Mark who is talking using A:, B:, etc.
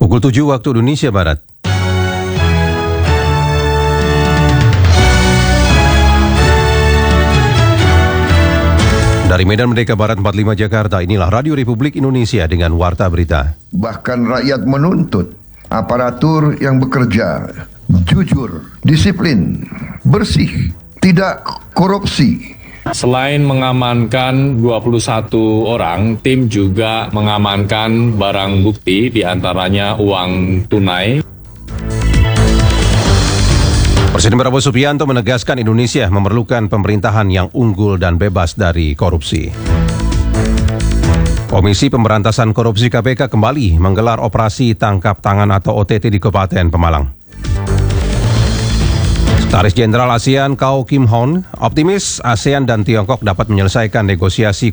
A: Pukul 7 waktu Indonesia Barat. Dari Medan Merdeka Barat 45 Jakarta, inilah Radio Republik Indonesia dengan Warta Berita.
B: Bahkan rakyat menuntut aparatur yang bekerja jujur, disiplin, bersih, tidak korupsi.
C: Selain mengamankan 21 orang, tim juga mengamankan barang bukti, diantaranya uang tunai.
A: Presiden Prabowo Subianto menegaskan Indonesia memerlukan pemerintahan yang unggul dan bebas dari korupsi. Komisi Pemberantasan Korupsi KPK kembali menggelar operasi tangkap tangan atau OTT di Kabupaten Pemalang. Sekretaris Jenderal ASEAN Kau Kim Hon optimis ASEAN dan Tiongkok dapat menyelesaikan negosiasi